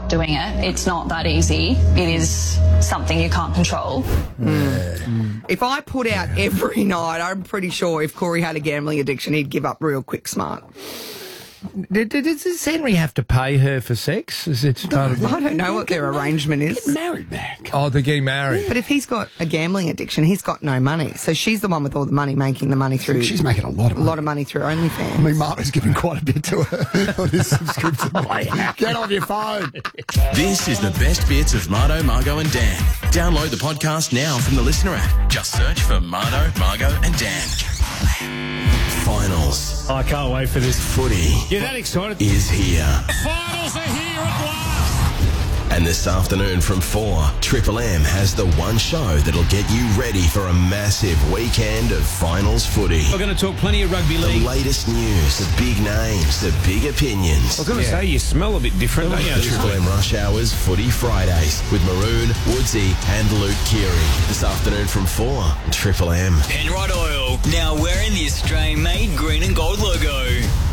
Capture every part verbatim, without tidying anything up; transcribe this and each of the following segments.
stop doing it. It's not that easy. It is something you can't control. Mm. If I put out every night, I'm pretty sure if Corey had a gambling addiction, he'd give up real quick smart. Did, did, does Henry have to pay her for sex? Is it part of I don't know what their arrangement is. Get married back. Oh, they're getting married. But if he's got a gambling addiction, he's got no money. So she's the one with all the money, making the money through. She's making a lot of money. A lot of money through OnlyFans. I mean, Martin's giving quite a bit to her on his subscription. Get on your phone. This is the best bits of Marto, Margo and Dan. Download the podcast now from the Listener app. Just search for Marto, Margo and Dan. Finals. I can't wait for this Footy. You're that excited? Is here. The finals are here at last. And this afternoon from four, Triple M has the one show that'll get you ready for a massive weekend of finals footy. We're going to talk plenty of rugby league. The latest news, the big names, the big opinions. I was going to yeah. say, you smell a bit different, don't you? The Triple M Rush Hours Footy Fridays with Maroon, Woodsy and Luke Keary. This afternoon from four, Triple M. Penrite Oil, now wearing the Australian-made green and gold logo.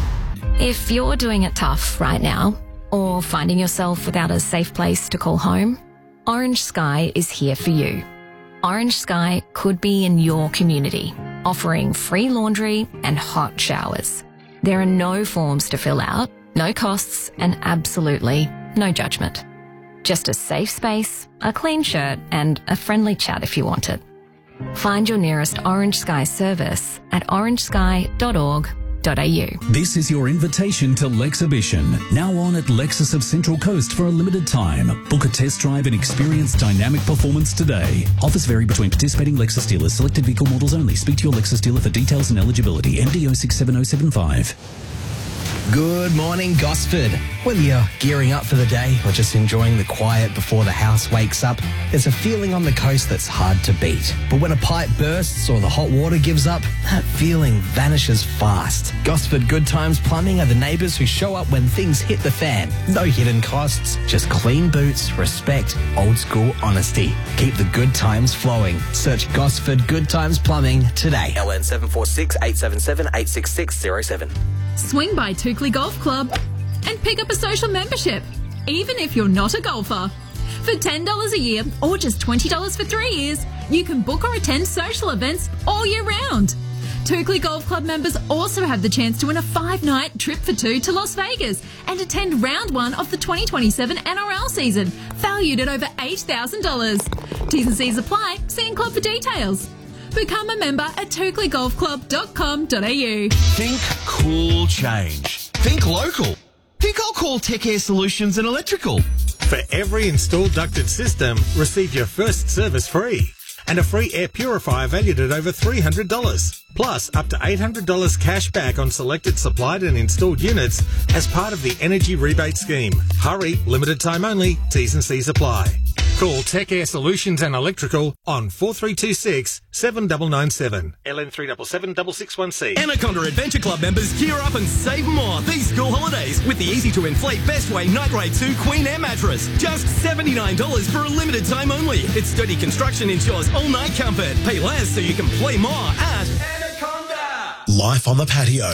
If you're doing it tough right now, or finding yourself without a safe place to call home, Orange Sky is here for you. Orange Sky could be in your community, offering free laundry and hot showers. There are no forms to fill out, no costs, and absolutely no judgment. Just a safe space, a clean shirt, and a friendly chat if you want it. Find your nearest Orange Sky service at orange sky dot org dot a u. This is your invitation to Lexhibition, now on at Lexus of Central Coast for a limited time. Book a test drive and experience dynamic performance today. Offers vary between participating Lexus dealers. Selected vehicle models only. Speak to your Lexus dealer for details and eligibility. M D O six seven zero seven five. Good morning, Gosford. Whether you're gearing up for the day or just enjoying the quiet before the house wakes up, there's a feeling on the coast that's hard to beat. But when a pipe bursts or the hot water gives up, that feeling vanishes fast. Gosford Good Times Plumbing are the neighbours who show up when things hit the fan. No hidden costs, just clean boots, respect, old school honesty. Keep the good times flowing. Search Gosford Good Times Plumbing today. L N seven four six, eight seven seven, eight six six zero seven. Swing by Toukley Golf Club and pick up a social membership, even if you're not a golfer. For ten dollars a year or just twenty dollars for three years, you can book or attend social events all year round. Toukley Golf Club members also have the chance to win a five-night trip for two to Las Vegas and attend round one of the twenty twenty-seven N R L season, valued at over eight thousand dollars. T's and C's apply. See in club for details. Become a member at toukley golf club dot com dot a u. Think cool change. Think local. Think I'll call Tech Air Solutions and Electrical. For every installed ducted system, receive your first service free. And a free air purifier valued at over three hundred dollars. Plus, up to eight hundred dollars cash back on selected supplied and installed units as part of the Energy Rebate Scheme. Hurry, limited time only, T's and C's apply. Call Tech Air Solutions and Electrical on four three two six, seven nine nine seven. L N three seven seven, six six one C. Anaconda Adventure Club members gear up and save more these school holidays with the easy-to-inflate Bestway Night Grade two Queen Air Mattress. Just seventy-nine dollars for a limited time only. Its sturdy construction ensures all-night comfort. Pay less so you can play more at Anaconda. Life on the patio.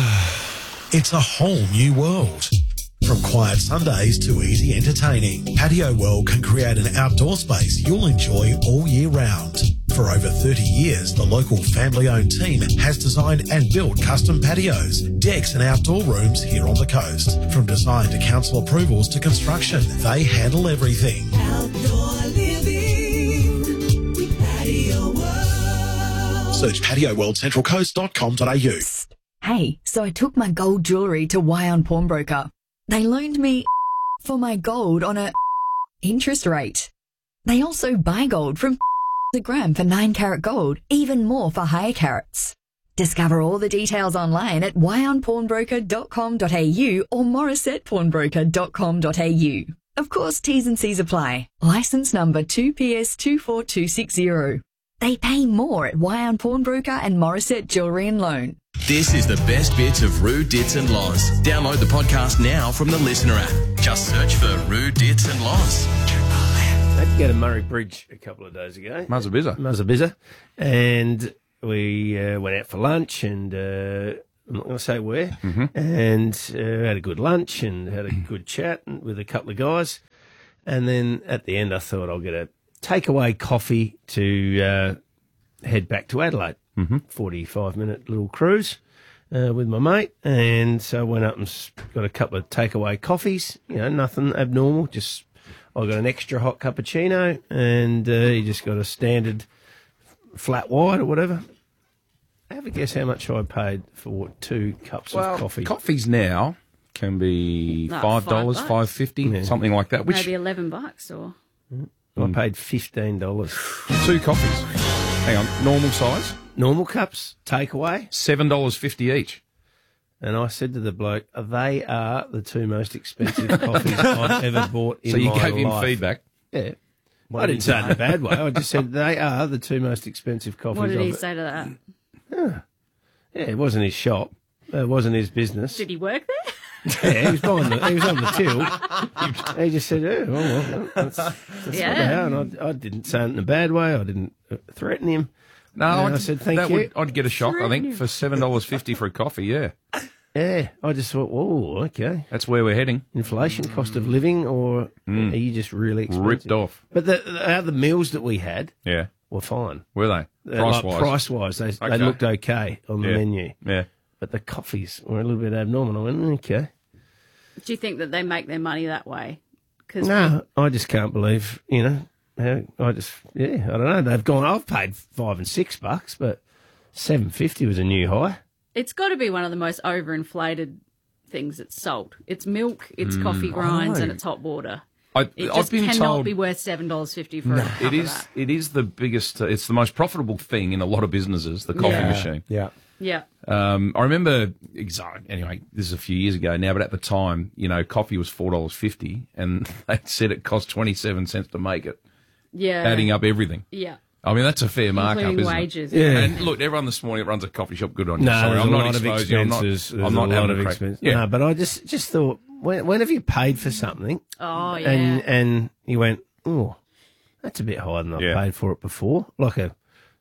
It's a whole new world. From quiet Sundays to easy entertaining, Patio World can create an outdoor space you'll enjoy all year round. For over thirty years, the local family-owned team has designed and built custom patios, decks and outdoor rooms here on the coast. From design to council approvals to construction, they handle everything. Outdoor living with Patio World. Search patio world central coast dot com dot a u. Hey, so I took my gold jewellery to Wyon Pawnbroker. They loaned me for my gold on a interest rate. They also buy gold from a gram for nine carat gold, even more for higher carats. Discover all the details online at wyon pawnbroker dot com dot a u or morissette pawnbroker dot com dot a u. Of course, T's and C's apply. License number two P S two four two six zero. They pay more at Wyon Pawnbroker and Morissette Jewellery and Loan. This is the best bits of Roo, Dits and Loz. Download the podcast now from the Listener app. Just search for Roo, Dits and Loz. I had to go to Murray Bridge a couple of days ago. Muzzabizza. Muzzabizza. And we uh, went out for lunch and uh, I'm not going to say where. Mm-hmm. And uh, had a good lunch and had a good chat with a couple of guys. And then at the end, I thought I'll get a takeaway coffee to uh, head back to Adelaide. Mm-hmm. forty-five minute little cruise uh, with my mate. And so I went up and s- got a couple of takeaway coffees. You know, nothing abnormal. Just I got an extra hot cappuccino, and uh, you just got a standard flat white or whatever. Have a guess how much I paid for two cups Well, of coffee. coffees now can be Like five dollars, five bucks? five fifty, something like that. Which Maybe eleven bucks or. I paid fifteen dollars. two coffees. Hang on, normal size, Normal cups, takeaway. seven dollars fifty each. And I said to the bloke, they are the two most expensive coffees I've ever bought in So you my gave him life. feedback. Yeah. What I did didn't he say it in a bad way. I just said they are the two most expensive coffees What did he I've say to that? Yeah, it wasn't his shop. It wasn't his business. Did he work there? Yeah, he was buying the, he was on the till. He just said, "Oh, well, that's, that's Yeah. what they are." And I, I didn't say it in a bad way. I didn't uh, threaten him. No, And I'd, I said, "Thank that you." Would, I'd get a shock, I think, for seven dollars fifty for a coffee. Yeah, Yeah, I just thought, "Whoa, okay." that's where we're heading. Inflation, cost of living, or Mm. are you just really expensive? Ripped off. But the, the other meals that we had Yeah, were fine. were they? Uh, Price like, wise, price-wise, they, Okay. they looked okay on the Yeah. menu. Yeah. But the coffees were a little bit abnormal. I went, okay. Do you think that they make their money that way? Cause No, I just can't believe, you know, how I just, yeah, I don't know. They've gone, I've paid five and six bucks, but seven fifty was a new high. it's got to be one of the most overinflated things that's sold. It's milk, it's Mm. coffee grinds, I and know. it's hot water. I, It I've just been cannot told be worth seven dollars fifty for a cup it of is. that. It is the biggest. Uh, it's the most profitable thing in a lot of businesses. The coffee Yeah. machine. Yeah. Yeah. Um, I remember, exa- anyway, this is a few years ago now, but at the time, you know, coffee was four dollars fifty and they said it cost twenty-seven cents to make it, Yeah. adding up everything. Yeah. I mean, that's a fair markup, Including isn't wages. it? Yeah. And look, everyone this morning that runs a coffee shop, good on you. No, Sorry, there's I'm a not lot of exposing you. I'm not, expenses. There's I'm not a lot having of a crack. expenses. Yeah. No, but I just, just thought, when, when have you paid for something? Oh, yeah. And, and you went, oh, that's a bit higher than I've Yeah. paid for it before. Like a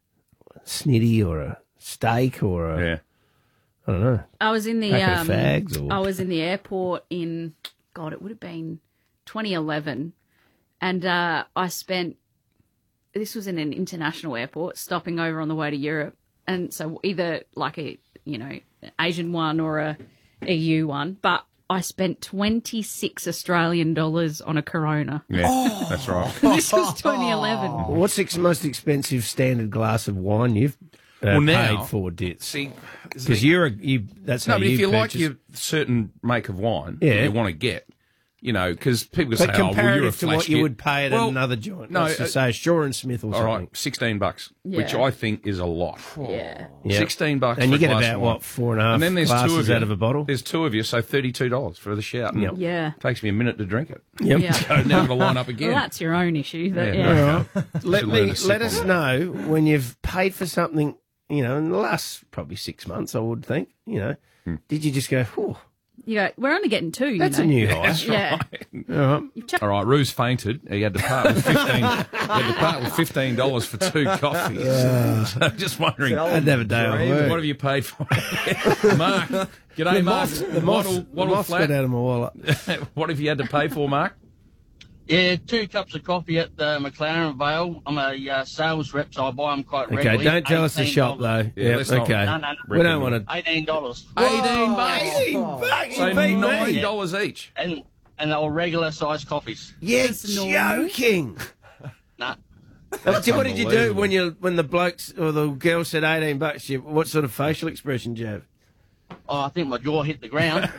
snitty or a steak or a, Yeah. I don't know. I was in the Packet of um, fags or- I was in the airport in God, it would have been twenty eleven, and uh, I spent. This was in an international airport, stopping over on the way to Europe, and so either like a you know an Asian one or a E U one, but I spent twenty six Australian dollars on a Corona. Yeah, that's right. This was twenty eleven. What's the ex- most expensive standard glass of wine you've uh, Well, now- paid for, Dit? See, Because you're a, you, that's No, how but you if you like purchase- your certain make of wine Yeah. that you want to get, you know, because people But say, oh, well, you're a comparative to flash what you kid. would pay at Well, another joint. No, Let's just uh, say Shaw and Smith or all something. right, sixteen bucks, which Yeah. I think is a lot. Yeah. Yeah. Sixteen bucks, And for you a get glass about, of wine. what, four and a half and then there's two glasses of you out of a bottle? There's two of you, so thirty-two dollars for the shout. Yep. Yeah. Takes me a minute to drink it. Yep. Yeah. So now to line up again. Well, that's your own issue. But Yeah. yeah. All right. let Should learn me to sip let on us that. know when you've paid for something, you know, in the last probably six months, I would think, you know. Hmm. Did you just go, whew, You go, we're only getting two. You that's know? a new Yeah, high? that's Yeah. right. All right. You've ch- All right, Ruse fainted. He had to part with fifteen. he had to part with fifteen dollars for two coffees. So I'm just wondering. I'd have a day off work. What have you paid for? Mark, g'day, The Mark. moths, the moths, Waddle, the waddle moths flat. got out of my wallet. What have you had to pay for, Mark? Yeah, two cups of coffee at the McLaren Vale. I'm a uh, sales rep, so I buy them quite Okay, regularly. don't tell us the shop, though. Yeah, Yeah, let's not- okay. No, no, no. We don't want to... eighteen dollars. Eighteen bucks. eighteen bucks? So You beat nine me. dollars each. And and they were regular size coffees. You're That's normal. joking. Nah. What did you do unbelievable. when you when the blokes or the girl said eighteen bucks? You, what sort of facial expression did you have? Oh, I think my jaw hit the ground.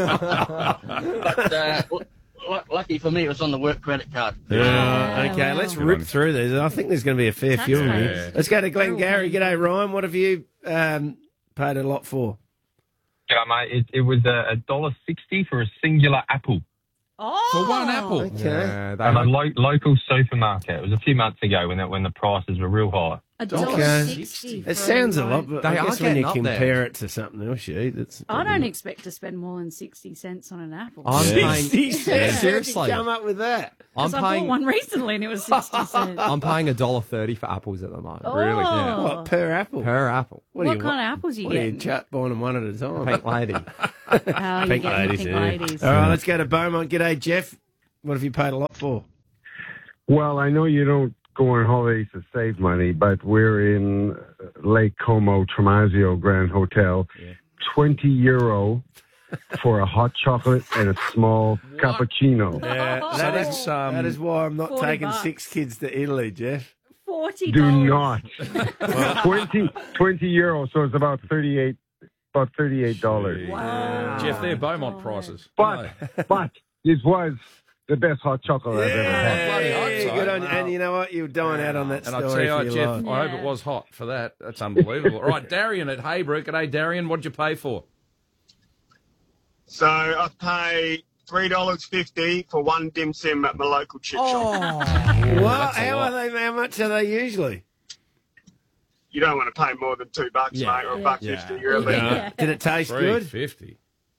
but uh, l- l- lucky for me, it was on the work credit card. Yeah, okay, well. let's Good rip on. through these. I think there's going to be a fair Tax few of paid. you. Yeah. Let's go to Glenn Gary. G'day, Ryan. What have you um, paid a lot for? Yeah, mate. It, it was a dollar sixty for a singular apple Oh. For one apple. Okay. Yeah, they at a like, lo- local supermarket. It was a few months ago when the, when the prices were real high. A dollar Okay. sixty. for It sounds a wine. lot, but They I are guess when you getting up there. compare it to something else you eat, it's. I don't expect to spend more than sixty cents on an apple. I'm paying. sixty cents. Seriously, Come up with that. I'm Because I bought paying. one recently and it was sixty cents. I'm paying a dollar thirty for apples at the moment. Oh. Really? Yeah. What, per apple? Per apple. What, What do you kind want? of apples are you What are you getting? chat buying them one at a time? Pink lady. Oh, you're Pink getting the ladies. pink yeah. ladies. All right, let's go to Beaumont. G'day, Jeff. What have you paid a lot for? Well, I know you don't go on holidays to save money, but we're in Lake Como, Tramasio Grand Hotel. twenty euro for a hot chocolate and a small cappuccino. Yeah, So that is that's, um, that is why I'm not forty taking bucks. six kids to Italy, Jeff. Forty Do dollars. not. twenty, twenty euro, so it's about thirty-eight, about thirty-eight dollars. Wow. Jeff, they're Beaumont prices. But, but this was the best hot chocolate I've ever had. bloody hope Yeah, so. good on you. And you know what? You're dying out on that And story. I tell you for what, your Jeff, life. I hope it was hot for that. That's unbelievable. All right, Darian at Haybrook. G'day, Darian. What'd you pay for? So I pay three dollars fifty for one dim sim at my local chip shop. What? How are they? How much are they usually? You don't want to pay more than two bucks, Yeah. mate, or a buck Yeah. fifty. You're a leader. Yeah. Did it taste good? fifty.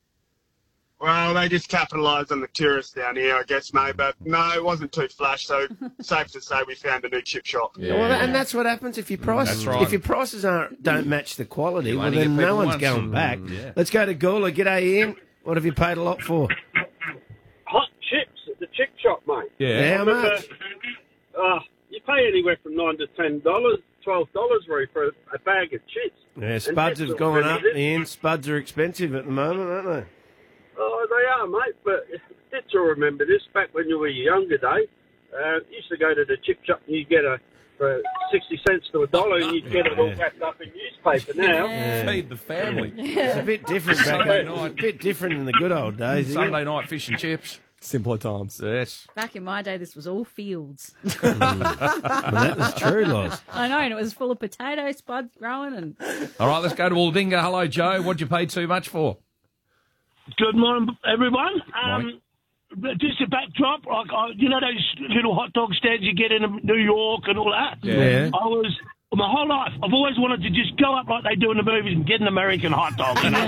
Well, they just capitalised on the tourists down here, I guess, mate. But no, it wasn't too flash. So safe to say, we found a new chip shop. Yeah. Well, and that's what happens if your prices That's right. if your prices aren't don't match the quality. You Well, only then get no people one's once going and- back. yeah. Let's go to Gula. G'day, Ian. What have you paid a lot for? Hot chips at the chip shop, mate. Yeah. How I remember, much? Uh, you pay anywhere from nine to ten dollars, twelve dollars, Roy, for a, a bag of chips. Yeah, And spuds chips have are gone really up, good. Ian. Spuds are expensive at the moment, aren't they? Oh, they are, mate. But did you remember this back when you were a younger day? Uh, you used to go to the chip shop and you get a for sixty cents to a dollar, and you'd get it all wrapped up in newspaper. Now, Feed the family. It's a bit different back Sunday in, night. a bit different in the good old days. isn't it? Sunday night fish and chips. Simpler times. Yes. Back in my day, this was all fields. Well, that was true, Loz. I know, and it was full of potato spuds growing. And All right, let's go to Aldinga. Hello, Joe. What'd you pay too much for? Good morning, everyone. Um, just a backdrop, like I, you know those little hot dog stands you get in New York and all that. Yeah. I was my whole life. I've always wanted to just go up like they do in the movies and get an American hot dog. You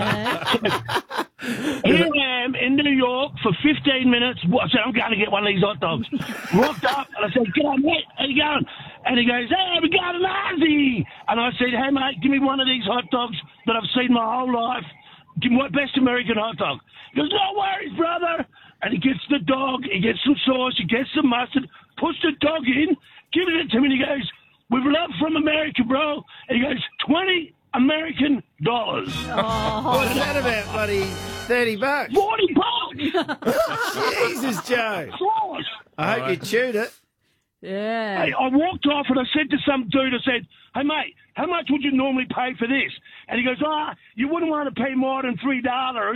know? Here I am in New York for fifteen minutes. I said, I'm going to get one of these hot dogs. Walked up and I said, "G'day, mate. How you going?" And he goes, "Hey, we got an Aussie." And I said, "Hey, mate, give me one of these hot dogs that I've seen my whole life. Give me what best American hot dog." He goes, "No worries, brother." And he gets the dog, he gets some sauce, he gets some mustard, puts the dog in, gives it to me, and he goes, "With love from America, bro." And he goes, twenty American dollars. What's that about, buddy? thirty bucks? forty bucks! Jesus, Joe. Sauce. I hope you chewed it. Yeah. Hey, I walked off and I said to some dude, I said, "Hey, mate, how much would you normally pay for this?" And he goes, "Ah, you wouldn't want to pay more than three dollars."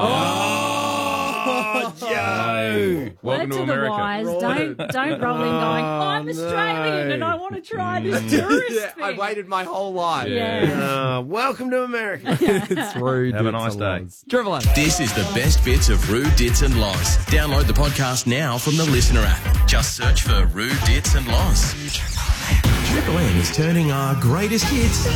Oh, Joe. Welcome Word to to the America. wise. Don't don't roll in going, I'm Australian and I want to try this tourist Yeah, I thing. waited my whole life. Uh, welcome to America. It's rude. Have a nice day. Triple M. This is the best bits of Rude Dits and Loz. Download the podcast now from the Listener app. Just search for Rude Dits and Loz. Triple M is turning our greatest hits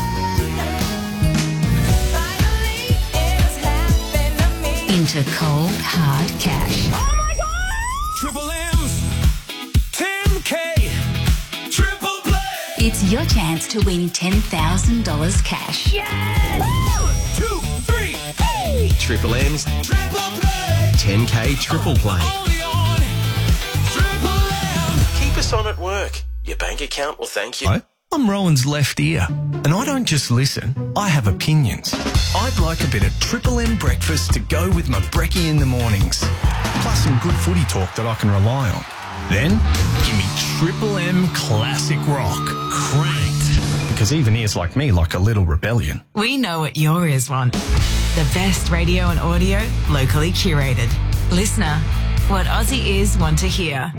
Into cold, hard cash. Triple M's ten K Triple Play. It's your chance to win ten thousand dollars cash. Two, three, hey. Triple M's Triple Play. ten K Triple Play. Only on Triple M. Keep us on at work. Your bank account will thank you. Hi, I'm Rowan's left ear, and I don't just listen, I have opinions. I'd like a bit of Triple M breakfast to go with my brekkie in the mornings, plus some good footy talk that I can rely on. Then, give me Triple M Classic Rock, cranked. Because even ears like me like a little rebellion. We know what your ears want. The best radio and audio, locally curated. Listener, what Aussie ears want to hear.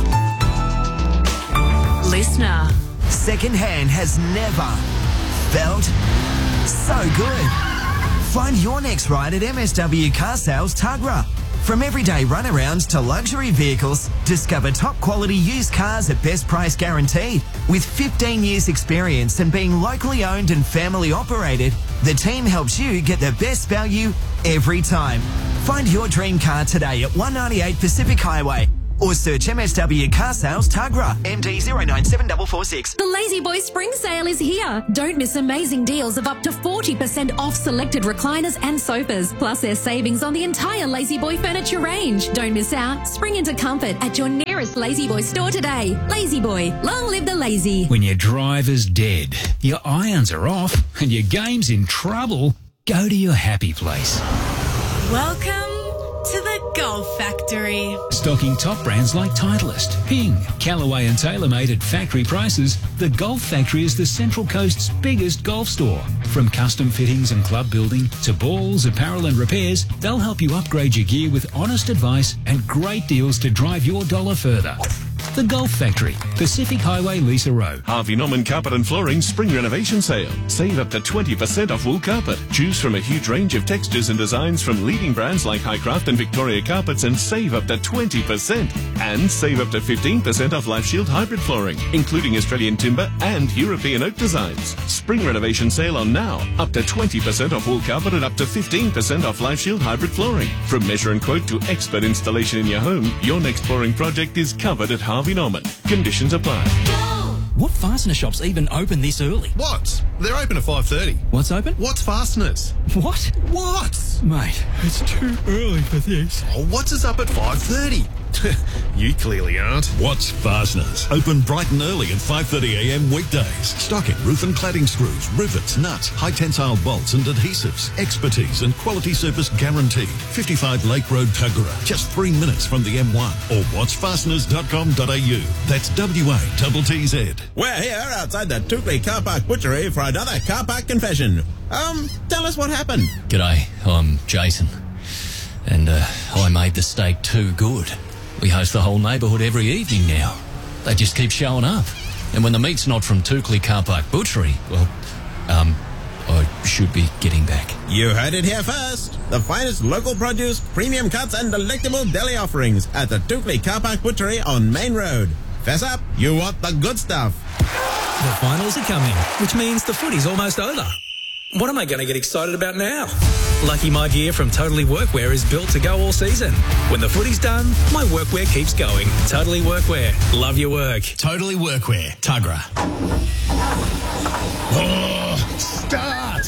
Listener. Secondhand has never felt so good. Find your next ride at M S W Car Sales Tuggerah. From everyday runarounds to luxury vehicles, discover top quality used cars at best price guaranteed. With fifteen years experience and being locally owned and family operated, the team helps you get the best value every time. Find your dream car today at one ninety-eight Pacific Highway or search M S W Car Sales Tugra, M D zero nine seven four four six. The Lazy Boy Spring Sale is here. Don't miss amazing deals of up to forty percent off selected recliners and sofas. Plus there's savings on the entire Lazy Boy furniture range. Don't miss out. Spring into comfort at your nearest Lazy Boy store today. Lazy Boy, long live the lazy. When your driver's dead, your irons are off, and your game's in trouble, go to your happy place. Welcome to the Golf Factory. Stocking top brands like Titleist, Ping, Callaway and TaylorMade at factory prices, the Golf Factory is the Central Coast's biggest golf store. From custom fittings and club building to balls, apparel and repairs, they'll help you upgrade your gear with honest advice and great deals to drive your dollar further. The Golf Factory, Pacific Highway, Lisa Row. Harvey Norman Carpet and Flooring Spring Renovation Sale. Save up to twenty percent off wool carpet. Choose from a huge range of textures and designs from leading brands like Highcraft and Victoria Carpets and save up to twenty percent. And save up to fifteen percent off Life Shield hybrid flooring, including Australian timber and European oak designs. Spring Renovation Sale on now. Up to twenty percent off wool carpet and up to fifteen percent off Life Shield hybrid flooring. From measure and quote to expert installation in your home, your next flooring project is covered at Harvey Norman. Conditions apply. What fastener shops even open this early? What? They're open at five thirty. What's open? What's Fasteners? What? What? Mate, it's too early for this. Oh, what's us up at five thirty? You clearly aren't. What's Fasteners? Open bright and early at five thirty a m weekdays. Stocking roof and cladding screws, rivets, nuts, high tensile bolts and adhesives. Expertise and quality service guaranteed. fifty-five Lake Road, Tuggerah. Just three minutes from the M one. Or watch fasteners dot com dot a u. That's W A T T Z. We're here outside the Tookley Car Park Butchery for another car park confession. Um, tell us what happened. G'day, I'm Jason. And uh, I made the steak too good. We host the whole neighbourhood every evening now. They just keep showing up. And when the meat's not from Tookley Car Park Butchery, well, um, I should be getting back. You heard it here first. The finest local produce, premium cuts and delectable deli offerings at the Tookley Car Park Butchery on Main Road. Fess up, you want the good stuff. The finals are coming, which means the footy's almost over. What am I going to get excited about now? Lucky My Gear from Totally Workwear is built to go all season. When the footy's done, my workwear keeps going. Totally Workwear. Love your work. Totally Workwear. Tuggerah. Oh, start!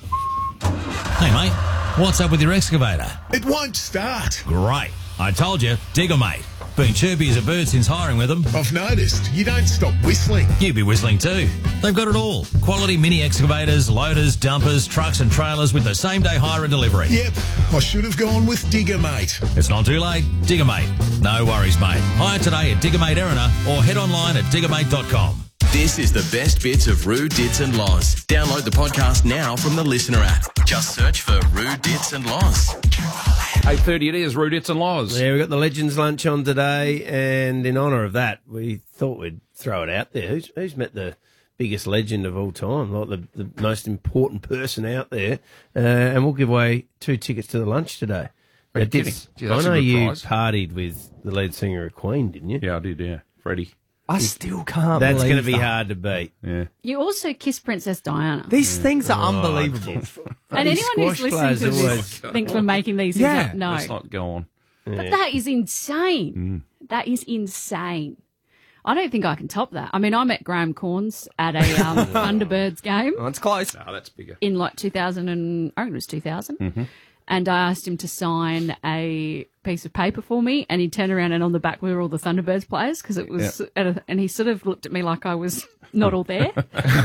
Hey, mate, what's up with your excavator? It won't start. Great. I told you, Digger Mate. Been chirpy as a bird since hiring with them. I've noticed. You don't stop whistling. You'd be whistling too. They've got it all. Quality mini excavators, loaders, dumpers, trucks and trailers with the same day hire and delivery. Yep, I should have gone with Digger Mate. It's not too late. Digger Mate. No worries, mate. Hire today at Digger Mate Erina or head online at digger mate dot com. This is the best bits of Roo, Dits and Loz. Download the podcast now from the Listener app. Just search for Roo, Dits and Loz. eight thirty it is, Roo, Dits and Loz. Yeah, we've got the Legends lunch on today, and in honour of that, we thought we'd throw it out there. Who's, who's met the biggest legend of all time, like the, the most important person out there? Uh, and we'll give away two tickets to the lunch today. Are you Now, did- kidding? Gee, I that's a know good you prize. partied with the lead singer of Queen, didn't you? Yeah, I did, yeah. Freddie. I still can't That's believe going to be that. hard to beat. Yeah. You also kissed Princess Diana. These things are Oh, unbelievable. And anyone who's squash listening to players this always- thinks we're making these things Yeah. up. No. Let's not go on. But that is insane. That is insane. I don't think I can top that. I mean, I met Graham Corns at a um, Thunderbirds game Oh, it's close. No, that's bigger. in like two thousand and I think it was two thousand. Mm-hmm. And I asked him to sign a piece of paper for me, and he turned around and on the back were all the Thunderbirds players because it was, at a, and he sort of looked at me like I was not all there.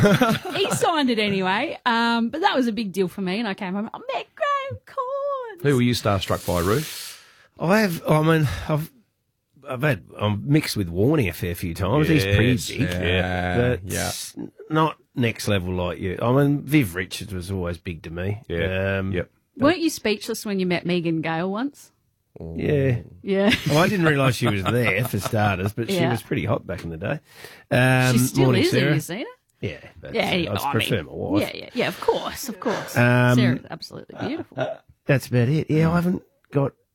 He signed it anyway, um, but that was a big deal for me, and I came home. I met Graham Corns. Who were you starstruck by, Roo? I have, I mean, I've, I've had, I'm mixed with Warney a fair few times. He's pretty Yes, big. yeah, but yeah. not next level like you. I mean, Viv Richards was always big to me. Yeah. Um, Yep. Weren't you speechless when you met Megan Gale once? Yeah. Yeah. Well, I didn't realise she was there for starters, but she Yeah. was pretty hot back in the day. Um, She still morning, is. Have Sarah. you seen her? Yeah. That's, Yeah, I I prefer mean, my wife. Yeah, yeah, yeah. Of course, of course. Um, Sarah's absolutely beautiful. That's about it. Yeah, I haven't got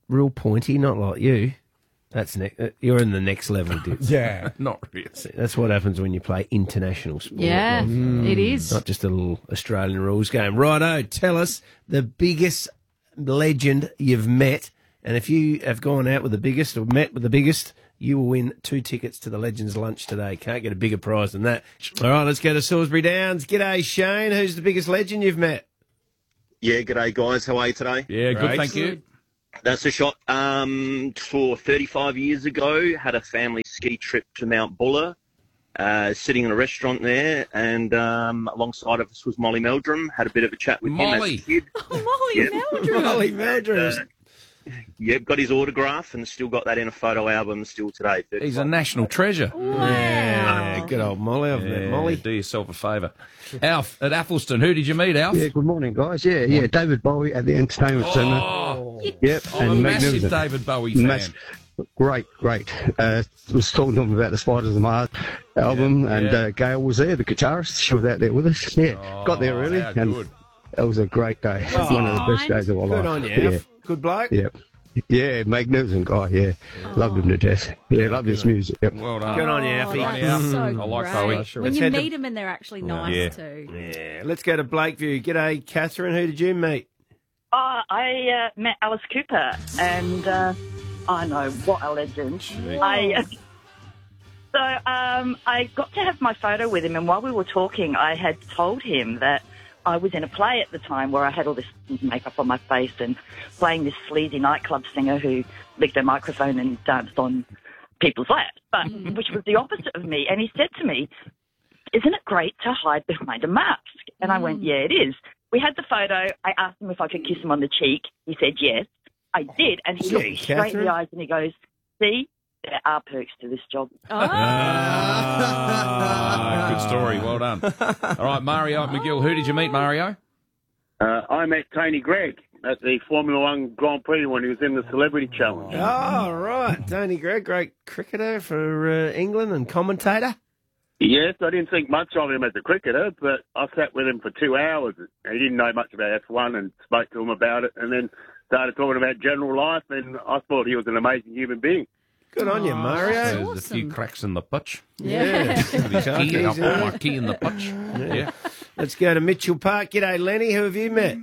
real pointy, not like you. That's ne- uh, you're in the next level, Dips. Yeah, not really. That's what happens when you play international sport. Yeah, Like, it is. Not just a little Australian rules game. Righto, tell us the biggest legend you've met, and if you have gone out with the biggest or met with the biggest, you will win two tickets to the Legends Lunch today. Can't get a bigger prize than that. All right, let's go to Salisbury Downs. G'day, Shane. Who's the biggest legend you've met? Yeah, g'day guys. How are you today? Yeah, good, Great. thank you. That's a shot. Um, for thirty-five years ago, had a family ski trip to Mount Buller, uh, sitting in a restaurant there, and um, alongside of us was Molly Meldrum. Had a bit of a chat with Molly. him as a kid. Oh, Molly Yep. Meldrum. Molly Meldrum. Uh, Yep, got his autograph and still got that in a photo album still today. He's a national treasure. Yeah, good old Molly. I've met Yeah, Molly. do yourself a favour. Alf, at Athelston, who did you meet, Alf? Yeah, good morning, guys. Yeah, yeah, David Bowie at the Entertainment Centre. Oh, Yep, I'm a massive magnificent. David Bowie fan. Mass- Great, great. Uh, was talking to him about the Spiders of Mars album, and yeah. Uh, Gail was there, the guitarist. She was out there with us. Yeah, got there early, how and good. it was a great day. One of the best days of our life. Good on you, Yeah, Alf. Good bloke. yeah, yeah, magnificent guy. Yeah, loved him to death. Yeah, loved his music. Yep. Well done. Good on you, Alfie. That's Yeah. so I like great. Bowie. When Let's you head to- meet them and they're actually nice Yeah. too. Yeah, let's go to Blakeview. G'day, Catherine. Who did you meet? Uh, I uh, met Alice Cooper, and uh, I know what a legend. I so um, I got to have my photo with him, and while we were talking, I had told him that I was in a play at the time where I had all this makeup on my face and playing this sleazy nightclub singer who licked a microphone and danced on people's laps, but which was the opposite of me. And he said to me, "Isn't it great to hide behind a mask?" And I went, "Yeah, it is." We had the photo. I asked him if I could kiss him on the cheek. He said yes. I did, and he looked me straight in Catherine? the eyes and he goes, "See, there are perks to this job." Ah, good story. Well done. All right, Mario at McGill. Who did you meet, Mario? Uh, I met Tony Gregg at the Formula One Grand Prix when he was in the Celebrity Challenge. Oh, right. Tony Gregg, great cricketer for uh, England and commentator. Yes, I didn't think much of him as a cricketer, but I sat with him for two hours. He didn't know much about F one and spoke to him about it, and then started talking about general life, and I thought he was an amazing human being. Good on you, Mario. There's a few cracks in the pitch. Yeah. With his key, I'll put my key in the pitch. Yeah. Let's go to Mitchell Park. G'day, Lenny. Who have you met?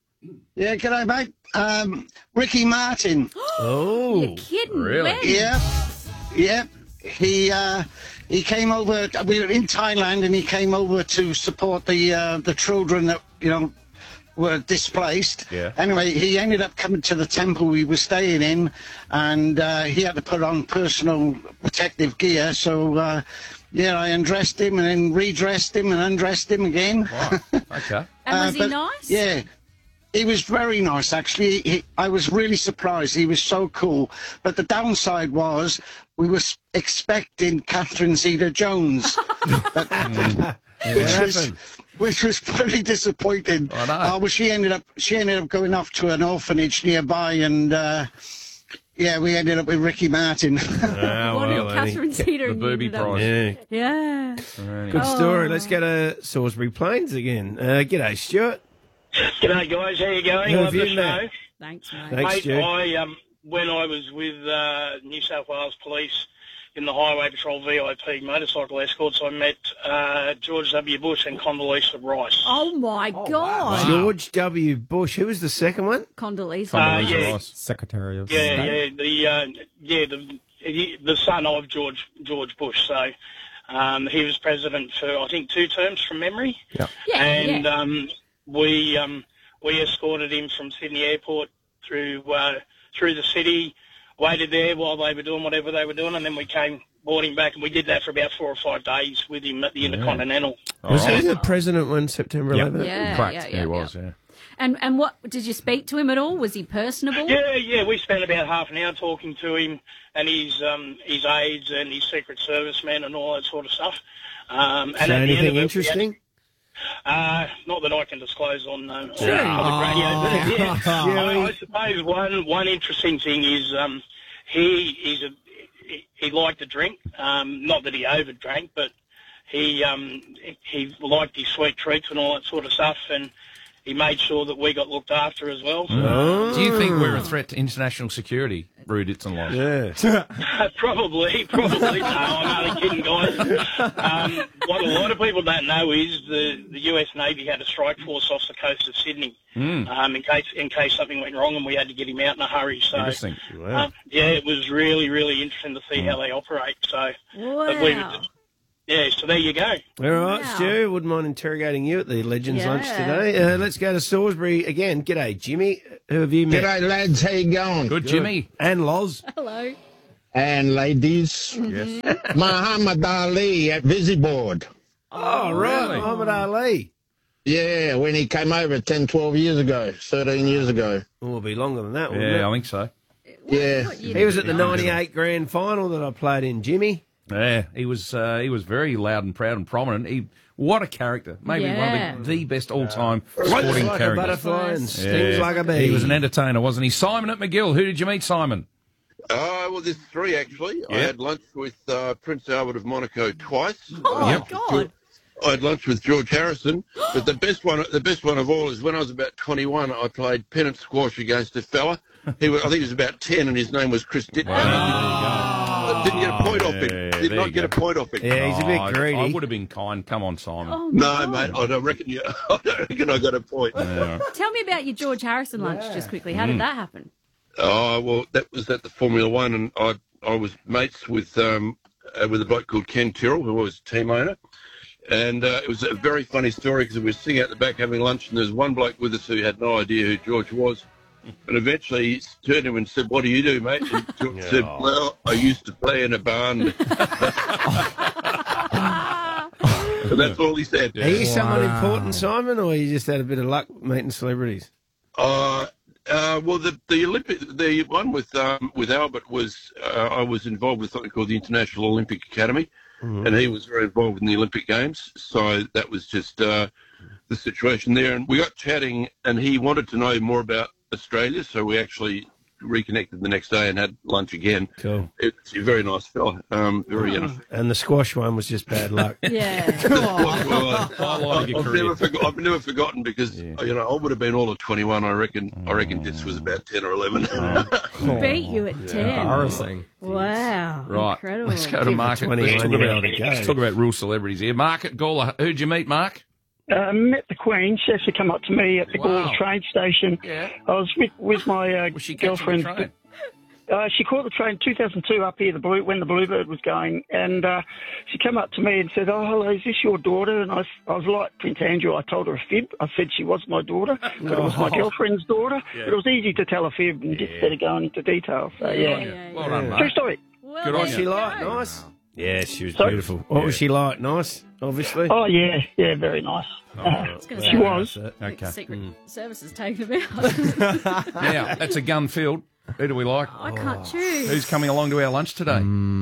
Yeah, g'day, mate. Um, Ricky Martin. Oh, You're kidding. Really? When? Yeah, yeah. He uh, he came over. We were in Thailand, and he came over to support the uh, the children that you know were displaced. Yeah. Anyway, he ended up coming to the temple we were staying in, and uh, he had to put on personal protective gear. So. Uh, Yeah, I undressed him and then redressed him and undressed him again. Wow. Okay. And was Uh, he but, nice? Yeah. He was very nice, actually. He, I was really surprised. He was so cool. But the downside was we were s- expecting Catherine Zeta-Jones, but- which, was, which was pretty disappointing. I know. Uh, well, she ended up she ended up going off to an orphanage nearby, and uh, yeah, we ended up with Ricky Martin. Ah, What well, did Lenny. Catherine Cedar The and you booby ended up- prize. Yeah. Yeah. Good Oh. story. Let's go to Salisbury Plains again. Uh, g'day, Stuart. G'day, guys. How you going? Who have Love you the show. met? Thanks, mate. Thanks, Mate, Stu. I, um, when I was with uh, New South Wales Police in the Highway Patrol V I P motorcycle escorts, I met uh, George W. Bush and Condoleezza Rice. Oh my God. George W. Bush. Who was the second one? Condoleezza. Uh, yeah, Secretary of yeah, State. yeah, the uh, yeah the he, the son of George George Bush. So um, he was president for I think two terms from memory. Yeah. Yeah, and yeah. um, we um, we escorted him from Sydney Airport through uh, through the city, waited there while they were doing whatever they were doing, and then we came, brought him back, and we did that for about four or five days with him at the Intercontinental. Was he the president when September Yep. eleventh? Yeah, Correct. yeah, Yeah, yeah, he was, yeah. yeah. And and what did you speak to him at all? Was he personable? Yeah, yeah, we spent about half an hour talking to him and his um, his aides and his Secret Service men and all that sort of stuff. Um, and Say at the end anything of it, we interesting? Uh, not that I can disclose on, uh, on Sure. public radio. But yeah, Oh. I, I suppose one one interesting thing is um, he is a he, he liked to drink. Um, not that he overdrank, but he um, he liked his sweet treats and all that sort of stuff. And he made sure that we got looked after as well. So. Mm. Do you think we're a threat to international security, Rue Dits and Loz? Yeah. probably, probably. No, I'm only kidding, guys. Um, what a lot of people don't know is the, the U S Navy had a strike force off the coast of Sydney Mm. um, in case in case something went wrong and we had to get him out in a hurry. So, Interesting. Wow. um, yeah, it was really, really interesting to see how they operate. So, but we were just- yeah, so there you go. All right, Stu, wouldn't mind interrogating you at the Legends Yeah. lunch today. Uh, let's go to Salisbury again. G'day, Jimmy. Who have you met? G'day, lads. How you going? Good, Jimmy. And Loz. Hello. And ladies. Yes. Muhammad Ali at Visiboard. Oh, right. Muhammad Ali. Yeah, when he came over ten, twelve years ago, thirteen years ago. Oh, it'll be longer than that, wouldn't Yeah, it? I think so. Yeah. He was at the ninety-eight grand final that I played in, Jimmy. Yeah, he was uh, he was very loud and proud and prominent. He what a character, maybe Yeah. one of the, the best all time Floats sporting like a characters. butterfly and stings like a bee. He was an entertainer, wasn't he? Simon at McGill. Who did you meet, Simon? Uh, well, there's three, actually. I Yeah. had lunch with uh, Prince Albert of Monaco twice. Oh, my Yep. God. I had lunch with George Harrison, but the best one, the best one of all, is when I was about twenty-one. I played pennant squash against a fella. He was, I think he was about ten, and his name was Chris Dittman. I didn't get a point off him. Did there not you get go. a point off him. Oh, I- I would have been kind. Come on, Simon. no, mate. I don't reckon you. I don't reckon I got a point. Tell me about your George Harrison lunch, just quickly. How did Mm. that happen? Oh well, that was at the Formula One, and I I was mates with um uh, with a bloke called Ken Tyrrell, who was team owner, and uh, it was a very funny story because we were sitting out the back having lunch, and there's one bloke with us who had no idea who George was, and eventually he turned to him and said, "What do you do, mate?" And George Yeah. said, "Well, I used to play in a barn." So that's all he said. Are you someone important, Simon, or you just had a bit of luck meeting celebrities? Uh, uh, well, the the Olympic, the one with um, with Albert was uh, I was involved with something called the International Olympic Academy, Mhm. and he was very involved in the Olympic Games. So that was just uh, the situation there, and we got chatting, and he wanted to know more about Australia, so we actually reconnected the next day and had lunch again. Cool. It's a very nice fella, um, very innocent. And the squash one was just bad luck. Yeah. Well, Highlight of your I've, career. never forgot, I've never forgotten because you know I would have been all of twenty-one. I reckon. I reckon Ditz was about ten or eleven. He beat you at ten. Embarrassing. Wow. Right, Incredible. let's go to Market. Let's talk, about, let's talk about real celebrities here. Market Gawler. Who'd you meet, Mark? Uh, met the Queen. She actually come up to me at the Wow. Gawler train station. Yeah. I was with, with my uh, Was she catching girlfriend. the train? Uh, she caught the train two thousand two up here, the blue when the Bluebird was going, and uh, she came up to me and said, "Oh, hello, is this your daughter?" And I, s- I was like Prince Andrew. I told her a fib. I said she was my daughter, but it was my Oh. girlfriend's daughter. Yeah. But it was easy to tell a fib and just instead of going into detail. So yeah, Well done, mate. true story. Good on she like? Nice? Yeah, she was Sorry? beautiful. What was she like? Nice, obviously? Oh yeah, yeah, very nice. Oh, Uh, I was gonna she say, was. Okay. Secret Services taken him out. Now, that's a gun field. Who do we like? I can't choose. Who's coming along to our lunch today?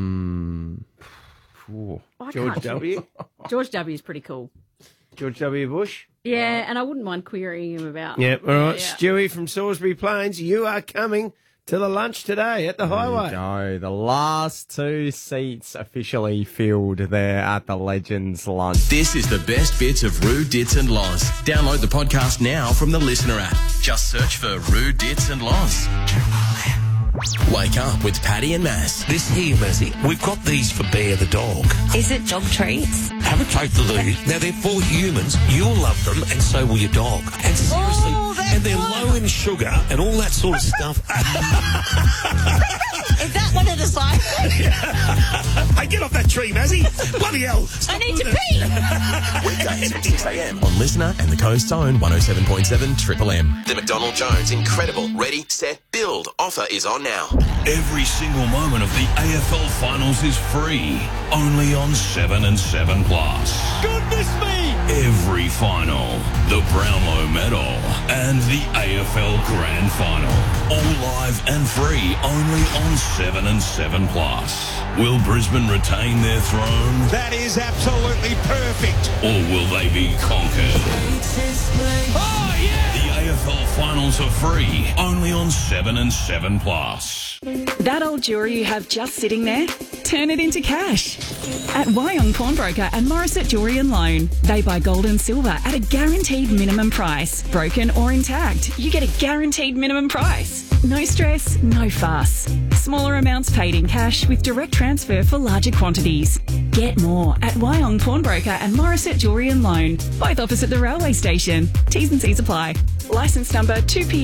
I George can't W. choose. George W. is pretty cool. George W. Bush? Yeah, and I wouldn't mind querying him about. Yeah, all right. Yeah. Stewie from Salisbury Plains, you are coming to the lunch today at the highway. Go. The last two seats officially filled there at the Legends lunch. This is the best bits of Rue Dits and Loz. Download the podcast now from the Listener app. Just search for Rue Dits and Loz. Wake up with Paddy and Maz. This here, Mazzy, we've got these for Bear the dog. Is it dog treats? Have a taste of these. Now, they're for humans. You'll love them, and so will your dog. And seriously, and they're low in sugar and all that sort of stuff. Is that one of the signs? Hey, get off that tree, Mazzy. Bloody hell. I need to pee. Weekdays at six a.m. on Listener and the Coast's own one oh seven point seven Triple M. The McDonald Jones Incredible Ready, Set, Build offer is on now. Every single moment of the A F L Finals is free, only on seven and seven Plus. Goodness me! Every final, the Brownlow Medal, and the A F L Grand Final, all live and free, only on seven and seven Plus. Will Brisbane retain their throne, That is absolutely perfect. or will they be conquered? Oh, yeah! The A F L Finals are free, only on seven and seven Plus. That old jewellery you have just sitting there? Turn it into cash. At Wyong Pawnbroker and Morissette Jewellery and Loan, they buy gold and silver at a guaranteed minimum price. Broken or intact, you get a guaranteed minimum price. No stress, no fuss. Smaller amounts paid in cash with direct transfer for larger quantities. Get more at Wyong Pawnbroker and Morissette Jewellery and Loan, both opposite the railway station. T's and C's apply. Licence number two P